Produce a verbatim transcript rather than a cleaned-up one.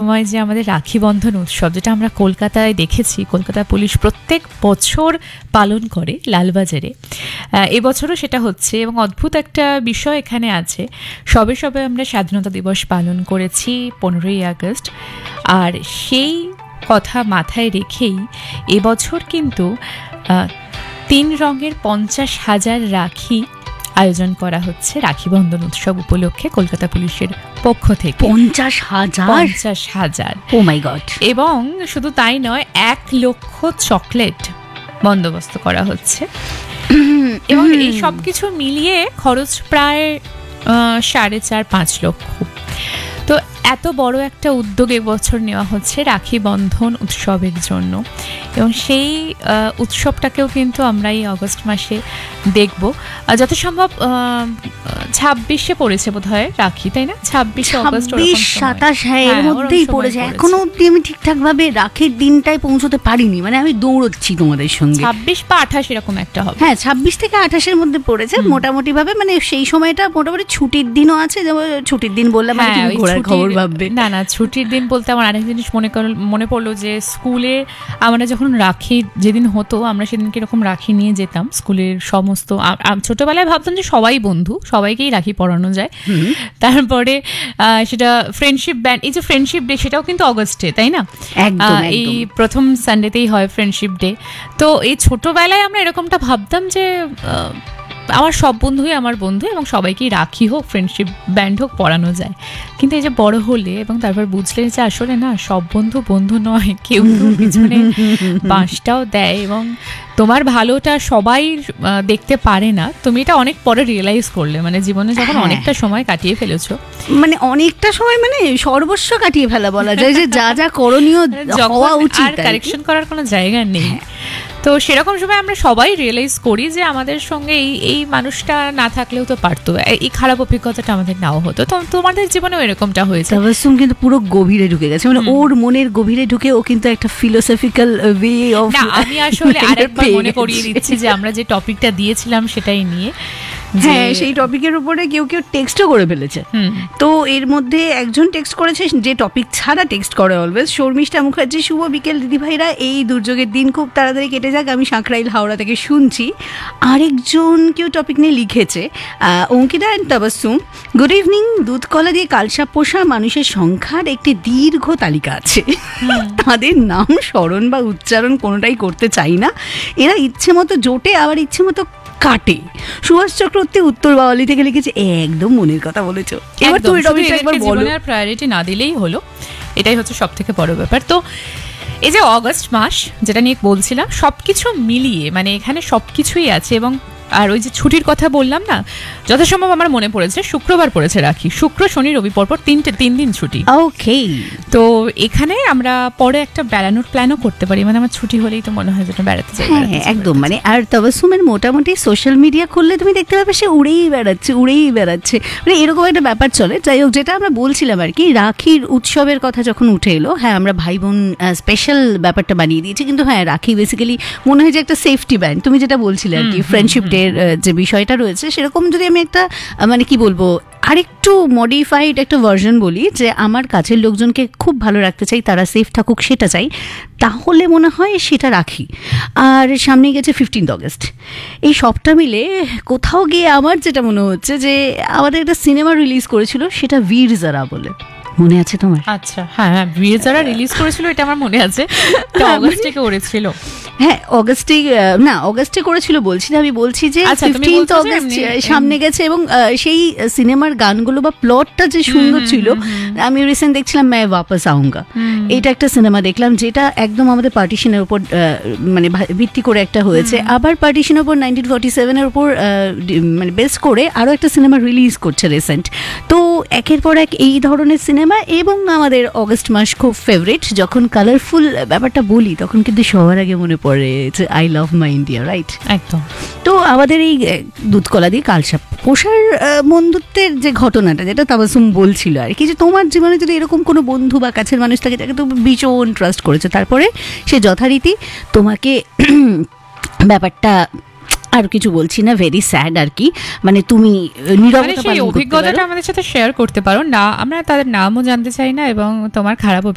সময় যে আমাদের রাখি বন্ধন উৎসব, যেটা আমরা কলকাতায় দেখেছি, কলকাতা পুলিশ প্রত্যেক বছর পালন করে লালবাজারে, এবছরও সেটা হচ্ছে। এবং অদ্ভুত একটা বিষয় এখানে আছে, সবে সবে আমরা স্বাধীনতা দিবস পালন করেছি পনেরোই আগস্ট, আর সেই কথা মাথায় রেখেই এবছর কিন্তু তিন রঙের পঞ্চাশ হাজার রাখি আয়োজন করা হচ্ছে রাখি বন্ধন উৎসব উপলক্ষে কলকাতা পুলিশের পক্ষ থেকে। পঞ্চাশ হাজার পঞ্চাশ হাজার ও মাই গড! এবং শুধু তাই নয়, এক লক্ষ চকলেট বন্দোবস্ত করা হচ্ছে। এবং এই সব কিছু মিলিয়ে খরচ প্রায় সাড়ে চার পাঁচ লক্ষ। তো এত বড় একটা উদ্যোগ এবছর নেওয়া হচ্ছে রাখি বন্ধন উৎসবের জন্য, এবং সেই উৎসবটাকেও কিন্তু আমরা এই অগস্ট মাসে দেখব। যত সম্ভব ছাব্বিশে পড়েছে বোধ হয় রাখি, তাই না? ছাব্বিশে অগস্ট, সাতাশ, হ্যাঁ এর মধ্যেই পড়েছে। এখনো অব্দি আমি ঠিকঠাক ভাবে রাখির দিনটায় পৌঁছতে পারিনি, মানে আমি দৌড়চ্ছি তোমাদের সঙ্গে। ছাব্বিশ বা আঠাশ এরকম একটা হবে। হ্যাঁ, ছাব্বিশ থেকে আঠাশের মধ্যে পড়েছে মোটামুটি ভাবে, মানে সেই সময়টা মোটামুটি ছুটির দিনও আছে। যেমন ছুটির দিন বললাম, ঘোরার খবর ভাববে না না, ছুটির দিন বলতে আমার আরেক জিনিস মনে মনে পড়লো যে স্কুলে আমরা যখন রাখি যেদিন হতো, আমরা সেদিন কিরকম রাখি নিয়ে যেতাম স্কুলের সমস্ত। ছোটবেলায় ভাবতাম যে সবাই বন্ধু, সবাইকেই রাখি পরানো যায়। তারপরে সেটা ফ্রেন্ডশিপ ব্যান্ড, এই যে ফ্রেন্ডশিপ ডে, সেটাও কিন্তু অগস্টে, তাই না? এই প্রথম সানডেতেই হয় ফ্রেন্ডশিপ ডে। তো এই ছোটবেলায় আমরা এরকমটা ভাবতাম যে আমার সব বন্ধুই আমার বন্ধু, এবং সবাইকেই রাখি হোক, ফ্রেন্ডশিপ ব্যান্ড হোক, পড়ানো যায়। কিন্তু এই যে বড় হলে এবং তারপর বুঝলে যে আসলে না, সব বন্ধু বন্ধু নয়, কেউ কেউ পিছনে বাঁশটাও দেয়, এবং তোমার ভালোটা সবাই দেখতে পারে না। তুমি এটা অনেক পরে রিয়েলাইজ করলে, মানে জীবনে যখন অনেকটা সময় কাটিয়ে ফেলেছো, মানে অনেকটা সময়, মানে সর্বস্ব কাটিয়ে ফেলা বলা যায়, যে যা যা করণীয় হওয়া উচিত আর কারেকশন করার কোনো জায়গা নেই। তো সেরকম সময় আমরা সবাই রিয়েলাইজ করি যে আমাদের সঙ্গে এই এই মানুষটা না থাকলেও তো পারতো, এই খারাপ অভিজ্ঞতাটা আমাদের নাও হতো। তো তোমাদের জীবনেও এরকমটা হয়েছে। তাবাসসুম কিন্তু পুরো গভীরে ঢুকে গেছে, মানে ওর মনের গভীরে ঢুকে ও কিন্তু একটা ফিলোসফিক্যাল ওয়ে অফ। না, আমি আসলে আরেকবার মনে করিয়ে দিচ্ছি যে আমরা যে টপিকটা দিয়েছিলাম সেটাই নিয়ে। হ্যাঁ, সেই টপিকের উপরে কেউ কেউ টেক্সটও করে ফেলেছে। তো এর মধ্যে একজন টেক্সট করেছে, যে টপিক ছাড়া টেক্সট করে অলওয়েজ, শর্মিষ্ঠা মুখার্জি। শুভ বিকেল দিদিভাইরা, এই দুর্যোগের দিন খুব তাড়াতাড়ি কেটে যাক, আমি সাঁকরাইল হাওড়া থেকে শুনছি। আরেকজন কেউ টপিক নিয়ে লিখেছে, Ankita and Tabassum, good evening. দুধ কলা দিয়ে কালসাপ পোষা মানুষের সংখ্যার একটি দীর্ঘ তালিকা আছে, তাদের নাম স্মরণ বা উচ্চারণ কোনোটাই করতে চাই না। এরা ইচ্ছে মতো জোটে, আবার ইচ্ছে মতো কাটে। সুভাষ চক্রবর্তী উত্তর বাওয়ালি থেকে লিখেছে, একদম মনের কথা বলেছো। এবার তুমি টপিকটা একবার বলো। প্রায়োরিটি না দিলেই হলো, এটাই হচ্ছে সব থেকে বড় ব্যাপার। তো এই যে অগস্ট মাস যেটা নিয়ে বলছিলাম, সবকিছু মিলিয়ে মানে এখানে সবকিছুই আছে। এবং আর ওই যে ছুটির কথা বললাম না, যথাসম্ভব আমার মনে পড়েছে শুক্রবার পড়েছে রাখি, শুক্র শনি রবি পরপর তিনটে তিন দিন ছুটি। ওকে, তো এখানে আমরা পরে একটা বেড়ানোর প্ল্যানও করতে পারি, মানে আমার ছুটি হলেই তো মনে হয় যেটা বেড়াতে যাই। হ্যাঁ একদম, মানে আর তাবাসসুমের মোটামুটি সোশ্যাল মিডিয়া খুললে তুমি দেখতে পাবে সে উড়েই বেড়াচ্ছে উড়েই বেড়াচ্ছে মানে এরকম একটা ব্যাপার চলে। যাই হোক, যেটা আমরা বলছিলাম আর কি, রাখির উৎসবের কথা যখন উঠে এলো, হ্যাঁ আমরা ভাই বোন স্পেশাল ব্যাপারটা বানিয়ে দিয়েছি, কিন্তু হ্যাঁ রাখি বেসিক্যালি মনে হয় যে একটা সেফটি ব্যান্ড, তুমি যেটা বলছিলে আর কি, ফ্রেন্ডশিপ ডে যে বিষয়টা রয়েছে, সেরকম যদি আমি একটা মানে কি বলবো আরেকটু মডিফাইড একটা ভার্সন বলি, যে আমার কাছের লোকজনকে খুব ভালো রাখতে চাই, তারা সেফ থাকুক সেটা চাই, তাহলে মনে হয় সেটা রাখি। আর সামনে গেছে ফিফটিন্থ অগস্ট, এই সবটা মিলে কোথাও গিয়ে আমার যেটা মনে হচ্ছে যে আমাদের একটা সিনেমা রিলিজ করেছিল, সেটা বীর জারা বলে, মনে আছে তোমার? আচ্ছা, হ্যাঁ হ্যাঁ, বীর জারা রিলিজ করেছিল, এটা আমার মনে আছে। অগস্টে করেছিল, হ্যাঁ অগস্টে, না অগস্টে করেছিল বলছি না, আমি বলছি যে ফিফটিন্থ অগস্ট সামনে গেছে, এবং সেই সিনেমার গানগুলো বা প্লটটা যে সুন্দর ছিল। আমি রিসেন্ট দেখছিলাম मैं वापस आऊंगा, এটা একটা সিনেমা দেখলাম যেটা একদম আমাদের পার্টিশনের উপর মানে ভিত্তি করে একটা হয়েছে। আবার পার্টিশনের উপর নাইনটিন ফর্টি সেভেনের উপর মানে বেস করে আরও একটা সিনেমা রিলিজ করছে রিসেন্ট। তো একের পর এক এই ধরনের সিনেমা, এবং আমাদের অগস্ট মাস খুব ফেভারিট। যখন কালারফুল ব্যাপারটা বলি তখন কিন্তু সবার আগে মনে পড়ে যে I love my India, right? একদম। তো আমাদের এই দুধকলা দিয়ে কালসাপ পোষার বন্ধুত্বের যে ঘটনাটা, যেটা তাবাসসুম বলছিল আর কি, যে তোমার জীবনে যদি এরকম কোনো বন্ধু বা কাছের মানুষ থাকে যাকে তুমি ভীষণ ট্রাস্ট করেছো, তারপরে সে যথারীতি তোমাকে ব্যাপারটা আর কিছু বলছি না, ভেরি স্যাড আর কি, মানে তুমি নীরবতা পালন করতে পারো, অভিজ্ঞতাটা আমাদের সাথে শেয়ার করতে পারো না, আমরা তাদের নামও জানতে চাই না, এবং তোমার খারাপ